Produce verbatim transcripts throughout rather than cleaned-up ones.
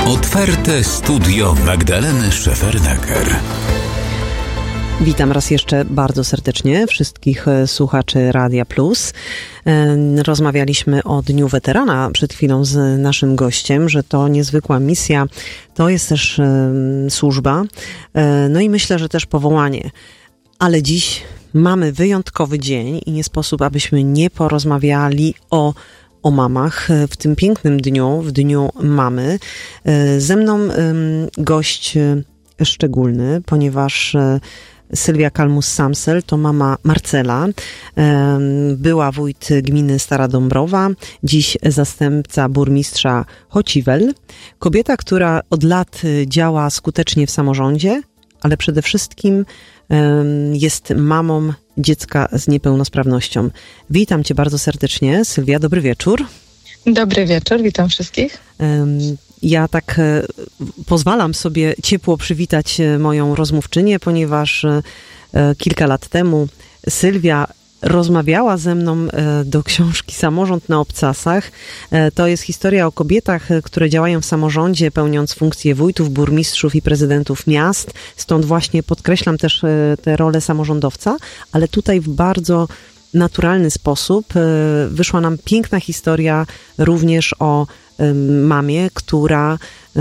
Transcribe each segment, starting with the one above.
Otwarte studio Magdaleny Szefernaker. Witam raz jeszcze bardzo serdecznie wszystkich słuchaczy Radia Plus. Rozmawialiśmy o Dniu Weterana przed chwilą z naszym gościem, że to niezwykła misja, to jest też służba, no i myślę, że też powołanie. Ale dziś mamy wyjątkowy dzień i nie sposób, abyśmy nie porozmawiali o o mamach w tym pięknym dniu, w Dniu Mamy. Ze mną gość szczególny, ponieważ Sylwia Kalmus-Samsel to mama Marcela, była wójt gminy Stara Dąbrowa, dziś zastępca burmistrza Chociwel. Kobieta, która od lat działa skutecznie w samorządzie, ale przede wszystkim jest mamą dziecka z niepełnosprawnością. Witam Cię bardzo serdecznie, Sylwia, dobry wieczór. Dobry wieczór, witam wszystkich. Ja tak pozwalam sobie ciepło przywitać moją rozmówczynię, ponieważ kilka lat temu Sylwia rozmawiała ze mną do książki Samorząd na obcasach. To jest historia o kobietach, które działają w samorządzie, pełniąc funkcje wójtów, burmistrzów i prezydentów miast. Stąd właśnie podkreślam też tę rolę samorządowca, ale tutaj w bardzo naturalny sposób wyszła nam piękna historia również o mamie, która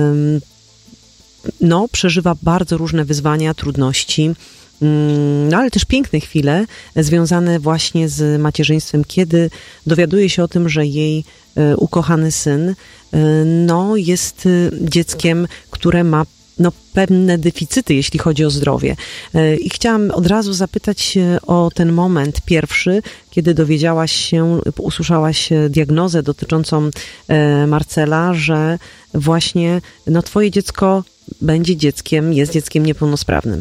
no, przeżywa bardzo różne wyzwania, trudności, no ale też piękne chwile związane właśnie z macierzyństwem, kiedy dowiaduje się o tym, że jej ukochany syn no, jest dzieckiem, które ma no, pewne deficyty, jeśli chodzi o zdrowie. I chciałam od razu zapytać o ten moment pierwszy, kiedy dowiedziałaś się, usłyszałaś diagnozę dotyczącą Marcela, że właśnie no, twoje dziecko będzie dzieckiem, jest dzieckiem niepełnosprawnym.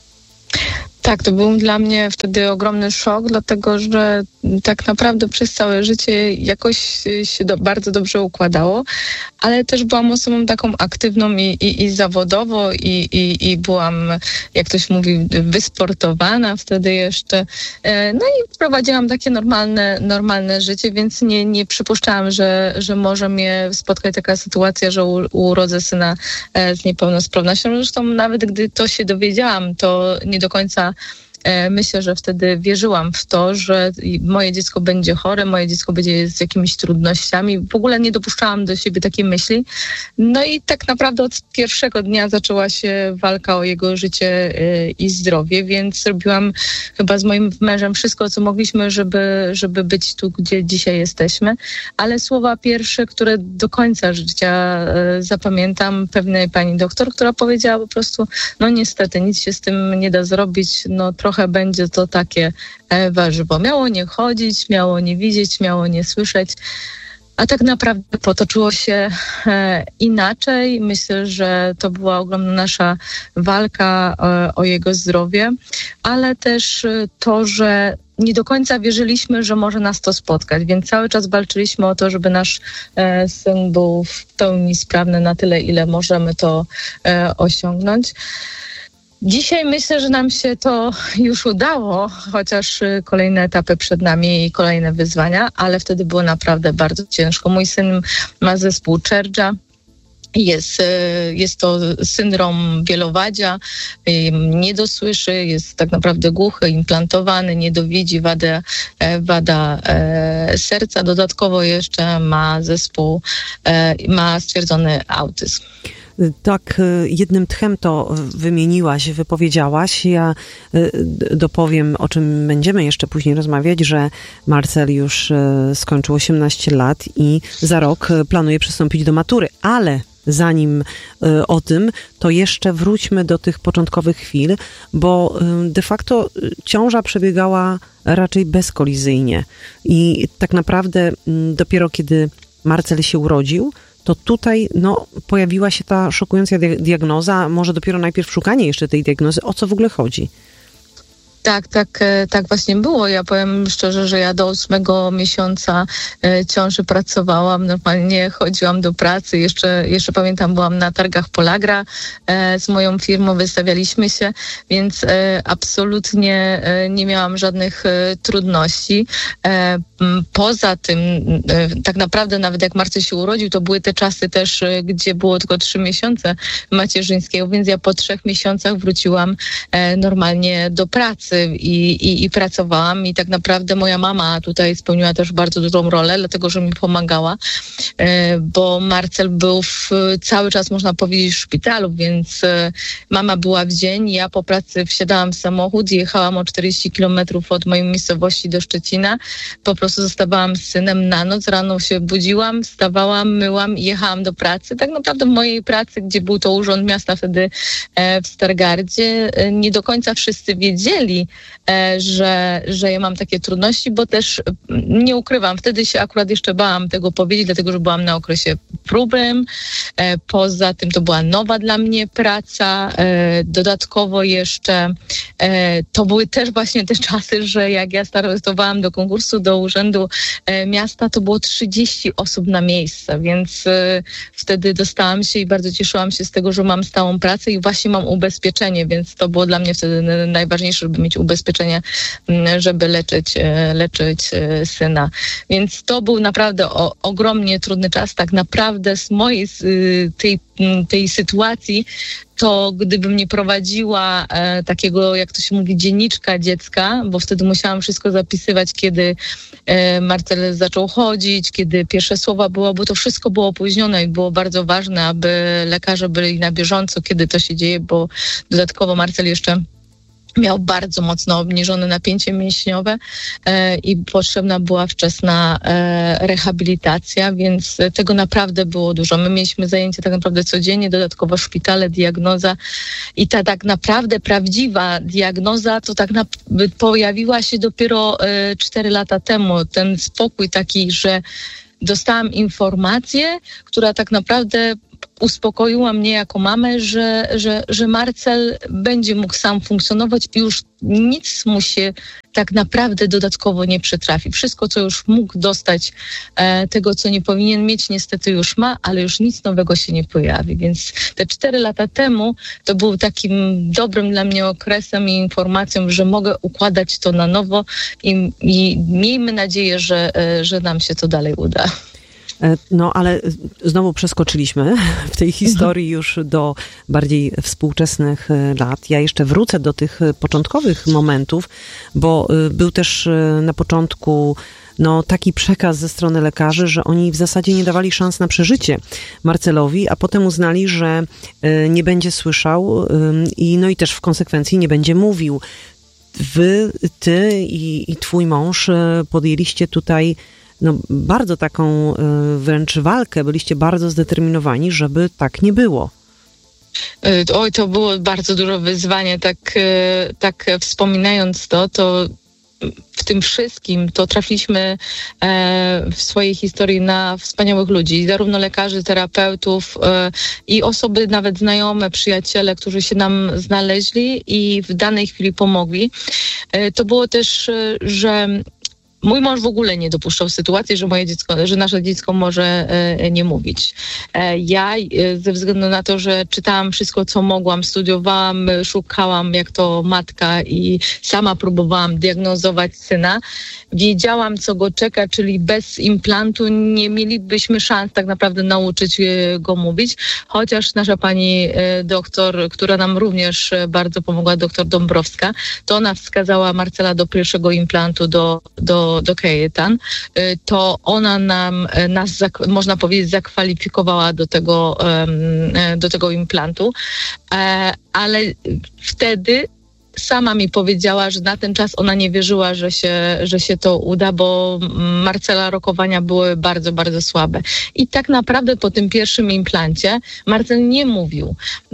Tak, to był dla mnie wtedy ogromny szok, dlatego że tak naprawdę przez całe życie jakoś się do, bardzo dobrze układało, ale też byłam osobą taką aktywną i, i, i zawodowo i, i, i byłam, jak ktoś mówi, wysportowana wtedy jeszcze. No i prowadziłam takie normalne, normalne życie, więc nie, nie przypuszczałam, że, że może mnie spotkać taka sytuacja, że u, urodzę syna z niepełnosprawnością. Zresztą nawet gdy to się dowiedziałam, to nie do końca myślę, że wtedy wierzyłam w to, że moje dziecko będzie chore, moje dziecko będzie z jakimiś trudnościami. W ogóle nie dopuszczałam do siebie takiej myśli. No i tak naprawdę od pierwszego dnia zaczęła się walka o jego życie i zdrowie, więc robiłam chyba z moim mężem wszystko, co mogliśmy, żeby, żeby być tu, gdzie dzisiaj jesteśmy. Ale słowa pierwsze, które do końca życia zapamiętam, pewnej pani doktor, która powiedziała po prostu, no niestety nic się z tym nie da zrobić, no trochę będzie to takie warzywo. Miało nie chodzić, miało nie widzieć, miało nie słyszeć, a tak naprawdę potoczyło się inaczej. Myślę, że to była ogromna nasza walka o jego zdrowie, ale też to, że nie do końca wierzyliśmy, że może nas to spotkać, więc cały czas walczyliśmy o to, żeby nasz syn był w pełni sprawny na tyle, ile możemy to osiągnąć. Dzisiaj myślę, że nam się to już udało, chociaż kolejne etapy przed nami i kolejne wyzwania, ale wtedy było naprawdę bardzo ciężko. Mój syn ma zespół Churcha. Jest, jest to syndrom wielowadzia, nie dosłyszy, jest tak naprawdę głuchy, implantowany, niedowidzi, wada, wada e, serca. Dodatkowo jeszcze ma zespół, e, ma stwierdzony autyzm. Tak, jednym tchem to wymieniłaś, wypowiedziałaś. Ja dopowiem, o czym będziemy jeszcze później rozmawiać, że Marcel już skończył osiemnaście lat i za rok planuje przystąpić do matury, ale zanim o tym, to jeszcze wróćmy do tych początkowych chwil, bo de facto ciąża przebiegała raczej bezkolizyjnie i tak naprawdę dopiero kiedy Marcel się urodził, to tutaj no, pojawiła się ta szokująca diagnoza, może dopiero najpierw szukanie jeszcze tej diagnozy, o co w ogóle chodzi? Tak, tak, tak właśnie było. Ja powiem szczerze, że ja do ósmego miesiąca ciąży pracowałam, normalnie chodziłam do pracy. Jeszcze, jeszcze pamiętam, byłam na targach Polagra z moją firmą, wystawialiśmy się, więc absolutnie nie miałam żadnych trudności. Poza tym, tak naprawdę nawet jak Marcel się urodził, to były te czasy też, gdzie było tylko trzy miesiące macierzyńskiego, więc ja po trzech miesiącach wróciłam normalnie do pracy i, i, i pracowałam i tak naprawdę moja mama tutaj spełniła też bardzo dużą rolę, dlatego że mi pomagała, bo Marcel był w, cały czas, można powiedzieć, w szpitalu, więc mama była w dzień, ja po pracy wsiadałam w samochód, jechałam o czterdzieści kilometrów od mojej miejscowości do Szczecina, po prostu zostawałam z synem na noc, rano się budziłam, wstawałam, myłam i jechałam do pracy. Tak naprawdę w mojej pracy, gdzie był to urząd miasta wtedy e, w Stargardzie, e, nie do końca wszyscy wiedzieli, e, że, że ja mam takie trudności, bo też nie ukrywam, wtedy się akurat jeszcze bałam tego powiedzieć, dlatego że byłam na okresie próbnym. E, poza tym to była nowa dla mnie praca. E, dodatkowo jeszcze e, to były też właśnie te czasy, że jak ja startowałam do konkursu, do urzędu miasta, to było trzydzieści osób na miejsce, więc y, wtedy dostałam się i bardzo cieszyłam się z tego, że mam stałą pracę i właśnie mam ubezpieczenie, więc to było dla mnie wtedy najważniejsze, żeby mieć ubezpieczenie, żeby leczyć, leczyć syna. Więc to był naprawdę o, ogromnie trudny czas. Tak naprawdę z mojej tej, tej sytuacji to gdybym nie prowadziła e, takiego, jak to się mówi, dzienniczka dziecka, bo wtedy musiałam wszystko zapisywać, kiedy e, Marcel zaczął chodzić, kiedy pierwsze słowa było, bo to wszystko było opóźnione i było bardzo ważne, aby lekarze byli na bieżąco, kiedy to się dzieje, bo dodatkowo Marcel jeszcze miał bardzo mocno obniżone napięcie mięśniowe e, i potrzebna była wczesna e, rehabilitacja, więc tego naprawdę było dużo. My mieliśmy zajęcia tak naprawdę codziennie, dodatkowo szpitale, diagnoza i ta tak naprawdę prawdziwa diagnoza to tak na, pojawiła się dopiero e, cztery lata temu. Ten spokój taki, że dostałam informację, która tak naprawdę uspokoiła mnie jako mamę, że, że, że Marcel będzie mógł sam funkcjonować i już nic mu się tak naprawdę dodatkowo nie przytrafi. Wszystko, co już mógł dostać, e, tego, co nie powinien mieć, niestety już ma, ale już nic nowego się nie pojawi. Więc te cztery lata temu to był takim dobrym dla mnie okresem i informacją, że mogę układać to na nowo i, i miejmy nadzieję, że, e, że nam się to dalej uda. No, ale znowu przeskoczyliśmy w tej historii już do bardziej współczesnych lat. Ja jeszcze wrócę do tych początkowych momentów, bo był też na początku no, taki przekaz ze strony lekarzy, że oni w zasadzie nie dawali szans na przeżycie Marcelowi, a potem uznali, że nie będzie słyszał i no i też w konsekwencji nie będzie mówił. Wy, ty i, i twój mąż podjęliście tutaj no, bardzo taką y, wręcz walkę, byliście bardzo zdeterminowani, żeby tak nie było. Oj, to było bardzo duże wyzwanie, tak, tak wspominając to, to w tym wszystkim to trafiliśmy e, w swojej historii na wspaniałych ludzi, zarówno lekarzy, terapeutów e, i osoby nawet znajome, przyjaciele, którzy się nam znaleźli i w danej chwili pomogli. E, to było też, e, że mój mąż w ogóle nie dopuszczał sytuacji, że moje dziecko, że nasze dziecko może e, nie mówić. E, ja e, ze względu na to, że czytałam wszystko, co mogłam, studiowałam, szukałam jak to matka i sama próbowałam diagnozować syna, wiedziałam, co go czeka, czyli bez implantu nie mielibyśmy szans tak naprawdę nauczyć e, go mówić, chociaż nasza pani e, doktor, która nam również e, bardzo pomogła, doktor Dąbrowska, to ona wskazała Marcela do pierwszego implantu, do, do do Kajetan, to ona nam, nas, można powiedzieć, zakwalifikowała do tego, do tego implantu, ale wtedy sama mi powiedziała, że na ten czas ona nie wierzyła, że się, że się to uda, bo Marcela rokowania były bardzo, bardzo słabe. I tak naprawdę po tym pierwszym implancie Marcel nie mówił.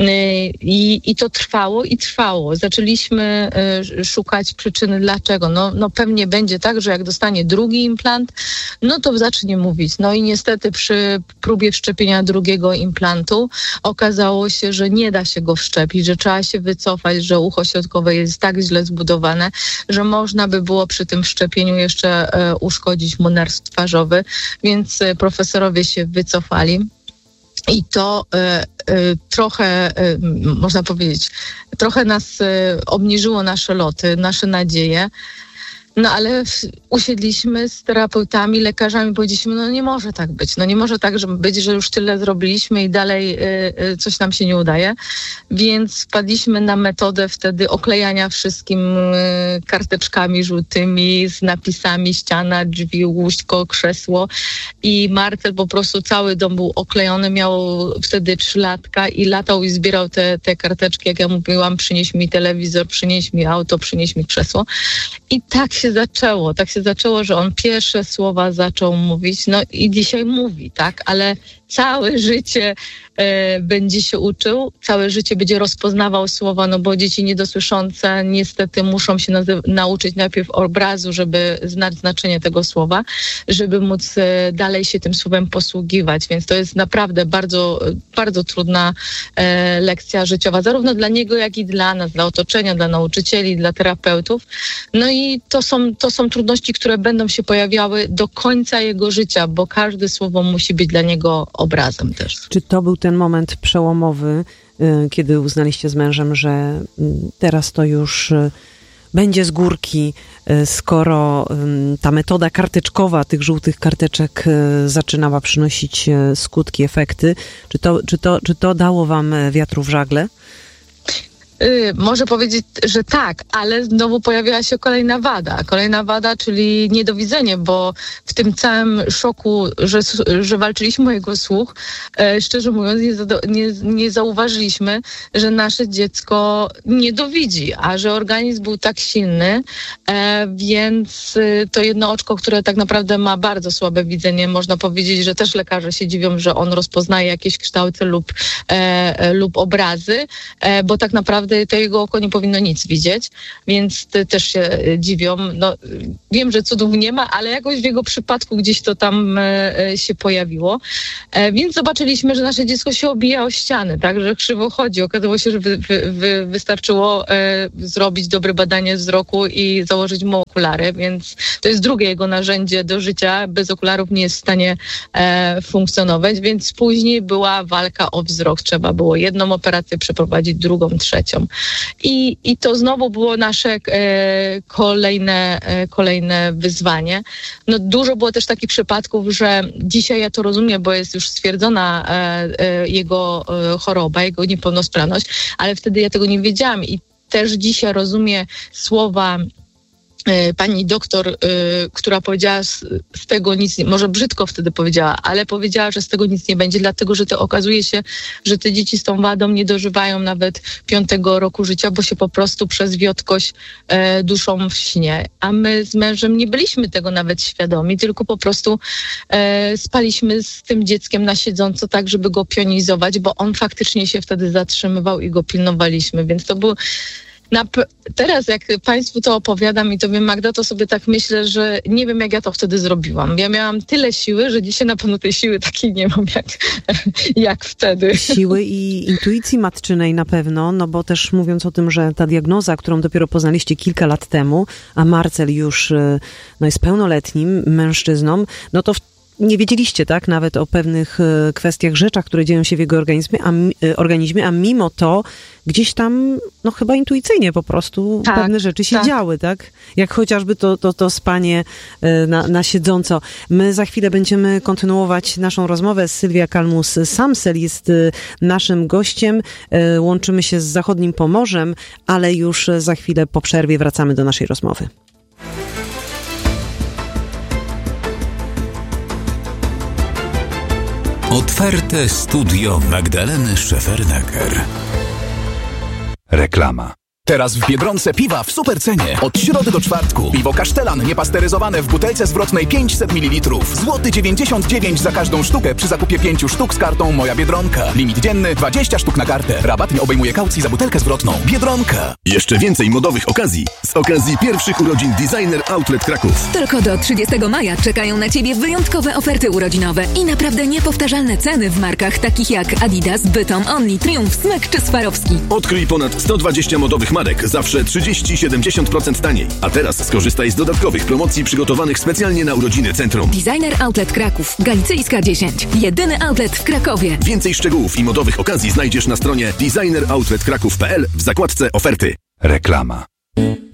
I, i to trwało i trwało. Zaczęliśmy szukać przyczyny dlaczego. No, no pewnie będzie tak, że jak dostanie drugi implant, no to zacznie mówić. No i niestety przy próbie wszczepienia drugiego implantu okazało się, że nie da się go wszczepić, że trzeba się wycofać, że ucho środkowe jest tak źle zbudowane, że można by było przy tym wszczepieniu jeszcze e, uszkodzić mu nerw twarzowy, więc e, profesorowie się wycofali. I to e, e, trochę, e, można powiedzieć, trochę nas e, obniżyło nasze loty, nasze nadzieje. No ale usiedliśmy z terapeutami, lekarzami, powiedzieliśmy, no nie może tak być. No nie może tak żeby być, że już tyle zrobiliśmy i dalej y, y, coś nam się nie udaje. Więc wpadliśmy na metodę wtedy oklejania wszystkim y, karteczkami żółtymi z napisami ściana, drzwi, łóżko, krzesło. I Marcel po prostu cały dom był oklejony, miał wtedy trzylatka i latał i zbierał te, te karteczki, jak ja mówiłam, przynieś mi telewizor, przynieś mi auto, przynieś mi krzesło. I tak się zaczęło, tak się zaczęło, że on pierwsze słowa zaczął mówić, no i dzisiaj mówi, tak, ale całe życie e, będzie się uczył, całe życie będzie rozpoznawał słowa, no bo dzieci niedosłyszące niestety muszą się nazy- nauczyć najpierw obrazu, żeby znać znaczenie tego słowa, żeby móc e, dalej się tym słowem posługiwać, więc to jest naprawdę bardzo, bardzo trudna e, lekcja życiowa, zarówno dla niego, jak i dla nas, dla otoczenia, dla nauczycieli, dla terapeutów. No i to są, to są trudności, które będą się pojawiały do końca jego życia, bo każde słowo musi być dla niego obrazem też. Czy to był ten moment przełomowy, kiedy uznaliście z mężem, że teraz to już będzie z górki, skoro ta metoda karteczkowa tych żółtych karteczek zaczynała przynosić skutki, efekty? Czy to, czy to, czy to dało wam wiatru w żagle? Yy, może powiedzieć, że tak, ale znowu pojawiła się kolejna wada. Kolejna wada, czyli niedowidzenie, bo w tym całym szoku, że, że walczyliśmy o jego słuch, e, szczerze mówiąc, nie, zado- nie, nie zauważyliśmy, że nasze dziecko nie dowidzi, a że organizm był tak silny, e, więc e, to jedno oczko, które tak naprawdę ma bardzo słabe widzenie, można powiedzieć, że też lekarze się dziwią, że on rozpoznaje jakieś kształty lub, e, lub obrazy, e, bo tak naprawdę to jego oko nie powinno nic widzieć, więc te też się dziwią. No, wiem, że cudów nie ma, ale jakoś w jego przypadku gdzieś to tam e, się pojawiło. E, więc zobaczyliśmy, że nasze dziecko się obija o ściany, tak, że krzywo chodzi. Okazało się, że wy, wy, wy wystarczyło e, zrobić dobre badanie wzroku i założyć mu okulary, więc to jest drugie jego narzędzie do życia. Bez okularów nie jest w stanie e, funkcjonować, więc później była walka o wzrok. Trzeba było jedną operację przeprowadzić, drugą, trzecią. I, i to znowu było nasze e, kolejne, e, kolejne wyzwanie. No, dużo było też takich przypadków, że dzisiaj ja to rozumiem, bo jest już stwierdzona e, e, jego e, choroba, jego niepełnosprawność, ale wtedy ja tego nie wiedziałam i też dzisiaj rozumiem słowa pani doktor, y, która powiedziała z, z tego nic, nie, może brzydko wtedy powiedziała, ale powiedziała, że z tego nic nie będzie, dlatego, że to okazuje się, że te dzieci z tą wadą nie dożywają nawet piątego roku życia, bo się po prostu przez wiotkość e, duszą w śnie. A my z mężem nie byliśmy tego nawet świadomi, tylko po prostu e, spaliśmy z tym dzieckiem na siedząco tak, żeby go pionizować, bo on faktycznie się wtedy zatrzymywał i go pilnowaliśmy, więc to był Na, teraz jak Państwu to opowiadam i Tobie, Magda, to sobie tak myślę, że nie wiem, jak ja to wtedy zrobiłam. Ja miałam tyle siły, że dzisiaj na pewno tej siły takiej nie mam jak, jak wtedy. Siły i intuicji matczynej na pewno, no bo też mówiąc o tym, że ta diagnoza, którą dopiero poznaliście kilka lat temu, a Marcel już no, jest pełnoletnim mężczyzną, no to w nie wiedzieliście, tak, nawet o pewnych kwestiach, rzeczach, które dzieją się w jego organizmie, a, organizmie, a mimo to gdzieś tam, no chyba intuicyjnie po prostu tak, pewne rzeczy się tak. działy, tak? Jak chociażby to, to, to spanie na, na siedząco. My za chwilę będziemy kontynuować naszą rozmowę. Sylwia Kalmus-Samsel jest naszym gościem. Łączymy się z Zachodnim Pomorzem, ale już za chwilę po przerwie wracamy do naszej rozmowy. Otwarte studio Magdaleny Szefernaker. Reklama. Teraz w Biedronce piwa w supercenie. Od środy do czwartku. Piwo Kasztelan niepasteryzowane w butelce zwrotnej pięćset mililitrów. Złoty dziewięćdziesiąt dziewięć za każdą sztukę przy zakupie pięciu sztuk z kartą Moja Biedronka. Limit dzienny dwadzieścia sztuk na kartę. Rabat nie obejmuje kaucji za butelkę zwrotną. Biedronka. Jeszcze więcej modowych okazji z okazji pierwszych urodzin Designer Outlet Kraków. Tylko do trzydziestego maja czekają na Ciebie wyjątkowe oferty urodzinowe i naprawdę niepowtarzalne ceny w markach takich jak Adidas, Bytom, Only, Triumph, Smyk czy Swarowski. Odkryj ponad sto dwadzieścia modowych marek, zawsze trzydzieści do siedemdziesięciu procent taniej. A teraz skorzystaj z dodatkowych promocji przygotowanych specjalnie na urodziny centrum. Designer Outlet Kraków, Galicyjska dziesięć. Jedyny outlet w Krakowie. Więcej szczegółów i modowych okazji znajdziesz na stronie designer outlet kraków kropka p l w zakładce oferty. Reklama.